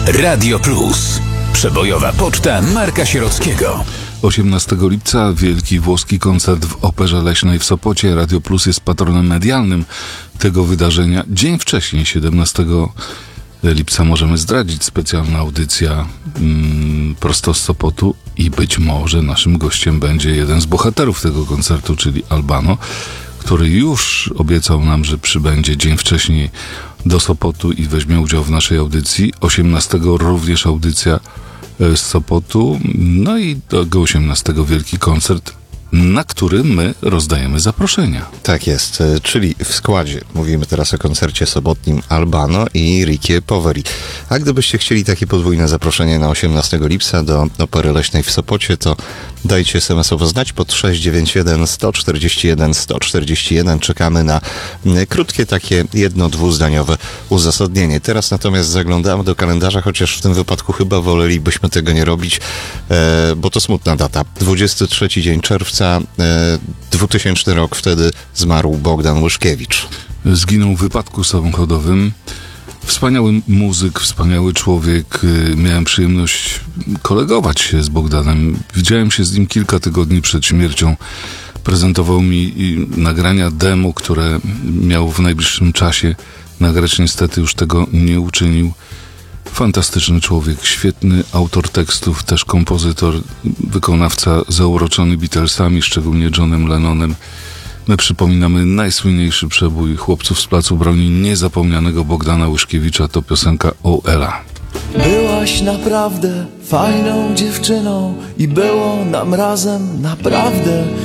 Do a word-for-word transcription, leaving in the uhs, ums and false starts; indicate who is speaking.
Speaker 1: Radio Plus. Przebojowa poczta Marka Sierockiego.
Speaker 2: osiemnastego lipca wielki włoski koncert w Operze Leśnej w Sopocie. Radio Plus jest patronem medialnym tego wydarzenia. Dzień wcześniej, siedemnastego lipca, możemy zdradzić, specjalna audycja mm, prosto z Sopotu i być może naszym gościem będzie jeden z bohaterów tego koncertu, czyli Albano, który już obiecał nam, że przybędzie dzień wcześniej do Sopotu i weźmie udział w naszej audycji. osiemnastego również audycja z Sopotu, no i do osiemnastego wielki koncert, na który my rozdajemy zaproszenia.
Speaker 3: Tak jest, czyli w składzie mówimy teraz o koncercie sobotnim Albano i Ricky Poveri. A gdybyście chcieli takie podwójne zaproszenie na osiemnastego lipca do Opery Leśnej w Sopocie, to dajcie es em esowo znać pod sześć dziewięć jeden, jeden cztery jeden, jeden cztery jeden. Czekamy na krótkie takie jedno-dwuzdaniowe uzasadnienie. Teraz natomiast zaglądamy do kalendarza, chociaż w tym wypadku chyba wolelibyśmy tego nie robić, e, bo to smutna data. dwudziesty trzeci dzień czerwca, e, dwutysięczny rok, wtedy zmarł Bogdan Łyszkiewicz.
Speaker 2: Zginął w wypadku samochodowym. Wspaniały muzyk, wspaniały człowiek. Miałem przyjemność kolegować się z Bogdanem. Widziałem się z nim kilka tygodni przed śmiercią. Prezentował mi nagrania demo, które miał w najbliższym czasie nagrać. Niestety już tego nie uczynił. Fantastyczny człowiek, świetny autor tekstów, też kompozytor, wykonawca zauroczony Beatlesami, szczególnie Johnem Lennonem. My przypominamy najsłynniejszy przebój chłopców z Placu Broni, niezapomnianego Bogdana Łyszkiewicza, to piosenka O Ela.
Speaker 4: Byłaś naprawdę fajną dziewczyną i było nam razem naprawdę